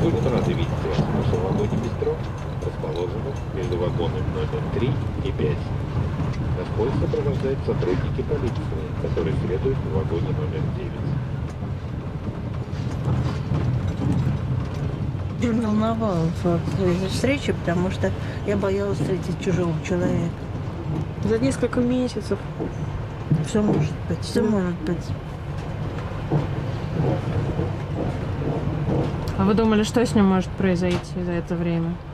Будем рады видеть вас в нашем вагоне бистро, расположенном между вагонами номер 3 и 5. Нас поезд сопровождают сотрудники полиции, которые следуют в вагоне номер 9. Я волновалась из-за встречи, потому что я боялась встретить чужого человека. За несколько месяцев. Все может быть, все может быть. А вы думали, что с ним может произойти за это время?